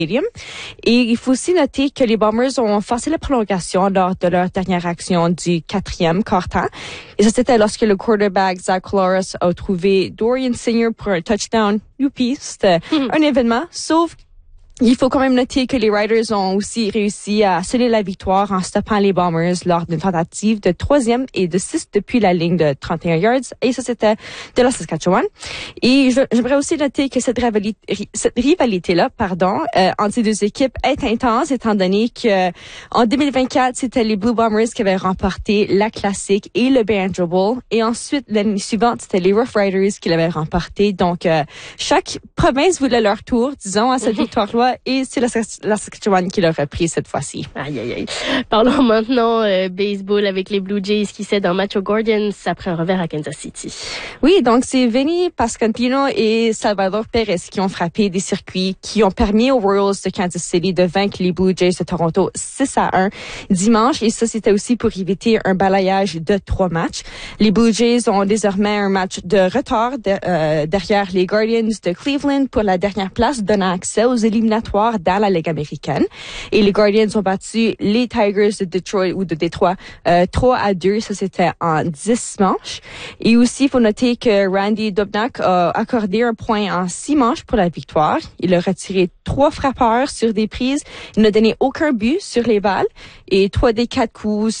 Stadium. Et il faut aussi noter que les Bombers ont forcé la prolongation lors de leur dernière action du 4e quart-temps. Et ça, c'était lorsque le quarterback Zach Collaros a trouvé Dorian Singer pour un touchdown. Youpi, c'était un événement, sauf il faut quand même noter que les Riders ont aussi réussi à sceller la victoire en stoppant les Bombers lors d'une tentative de 3e et de 6 depuis la ligne de 31 yards. Et ça, c'était de la Saskatchewan. Et j'aimerais aussi noter que cette rivalité-là, entre ces deux équipes est intense, étant donné que en 2024, c'était les Blue Bombers qui avaient remporté la Classique et le Banjo Bowl. Et ensuite, l'année suivante, c'était les Rough Riders qui l'avaient remporté. Donc, chaque province voulait leur tour, disons, à cette victoire-là. Et c'est la Saskatchewan qui l'a repris cette fois-ci. Aïe, aïe, aïe. Parlons maintenant baseball avec les Blue Jays qui cèdent en match aux Guardians après un revers à Kansas City. Oui, donc c'est Vinny Pasquantino et Salvador Perez qui ont frappé des circuits qui ont permis aux Royals de Kansas City de vaincre les Blue Jays de Toronto 6-1 dimanche. Et ça, c'était aussi pour éviter un balayage de 3 matchs. Les Blue Jays ont désormais un match de retard derrière les Guardians de Cleveland pour la dernière place, donnant accès aux éliminatoires dans la Ligue américaine. Et les Guardians ont battu les Tigers de Détroit 3-2. Ça, c'était en 10 manches. Et aussi, il faut noter que Randy Dobnak a accordé un point en 6 manches pour la victoire. Il a retiré 3 frappeurs sur des prises. Il n'a donné aucun but sur les balles. Et 3 des 4 coups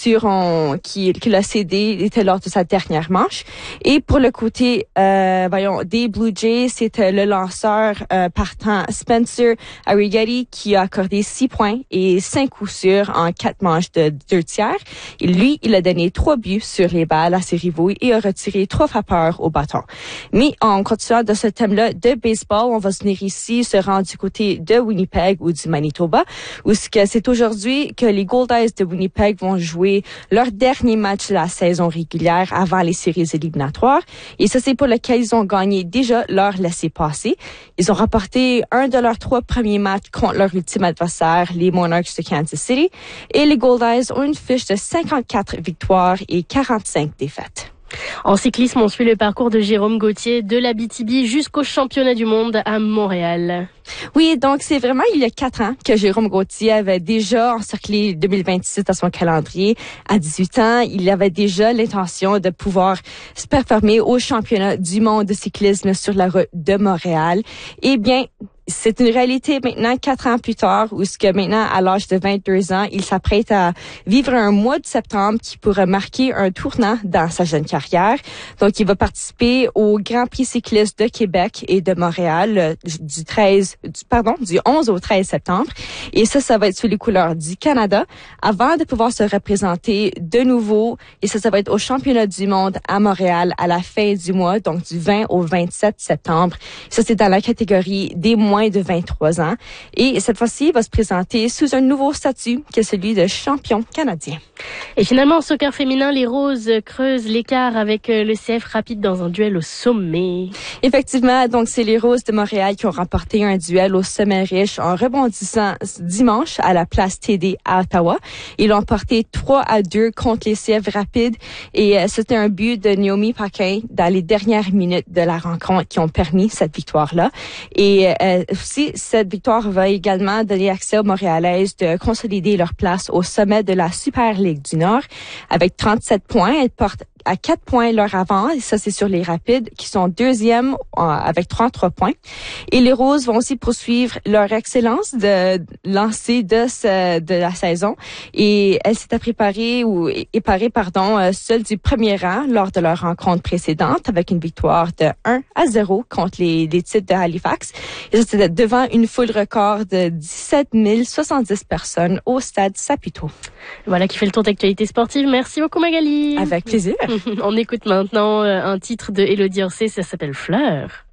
qu'il a cédés étaient lors de sa dernière manche. Et pour le côté, des Blue Jays, c'était le lanceur partant Spencer Arrighetti qui a accordé 6 points et 5 coups sûrs en 4 manches de 2 tiers. Et lui, il a donné 3 buts sur les balles à ses rivaux et a retiré 3 frappeurs au bâton. Mais en continuant de ce thème-là de baseball, on va se rendre du côté de Winnipeg ou du Manitoba, où c'est aujourd'hui que les Gold Eyes de Winnipeg vont jouer leur dernier match de la saison régulière avant les séries éliminatoires. Et ça, c'est pour lequel ils ont gagné déjà leur laissez-passer. Ils ont remporté un de leurs 3 premiers matchs contre leur ultime adversaire, les Monarchs de Kansas City. Et les Gold Eyes ont une fiche de 54 victoires et 45 défaites. En cyclisme, on suit le parcours de Jérôme Gauthier de l'Abitibi jusqu'au championnat du monde à Montréal. Oui, donc c'est vraiment il y a 4 ans que Jérôme Gauthier avait déjà encerclé 2026 à son calendrier. À 18 ans, il avait déjà l'intention de pouvoir se performer au championnat du monde de cyclisme sur la route de Montréal. Eh bien, c'est une réalité maintenant 4 ans plus tard, où maintenant, à l'âge de 22 ans, il s'apprête à vivre un mois de septembre qui pourrait marquer un tournant dans sa jeune carrière. Donc, il va participer au Grand Prix cycliste de Québec et de Montréal du 11 au 13 septembre. Et ça va être sous les couleurs du Canada avant de pouvoir se représenter de nouveau. Et ça va être au championnat du monde à Montréal à la fin du mois, donc du 20 au 27 septembre. Ça, c'est dans la catégorie des moins de 23 ans. Et cette fois-ci, il va se présenter sous un nouveau statut que celui de champion canadien. Et finalement, en soccer féminin, les Roses creusent l'écart avec le CF Rapide dans un duel au sommet. Effectivement, donc c'est les Roses de Montréal qui ont remporté un duel au sommet riche en rebondissant dimanche à la place TD à Ottawa. Ils ont emporté 3-2 contre les CF Rapides et c'était un but de Naomi Paquin dans les dernières minutes de la rencontre qui ont permis cette victoire-là. Et aussi, cette victoire va également donner accès aux Montréalaises de consolider leur place au sommet de la Super Ligue du Nord. Avec 37 points, elles portent à 4 points leur avant, et ça c'est sur les Rapides qui sont deuxièmes avec 33 points. Et les Roses vont aussi poursuivre leur excellence de lancer de la saison et elles s'étaient éparées seules du premier rang lors de leur rencontre précédente avec une victoire de 1-0 contre les titres de Halifax. Et ça c'était devant une foule record de 17 070 personnes au stade Saputo. Voilà qui fait le tour d'actualité sportive. Merci beaucoup Magali. Avec plaisir. On écoute maintenant un titre de Élodie Orsay, ça s'appelle Fleur.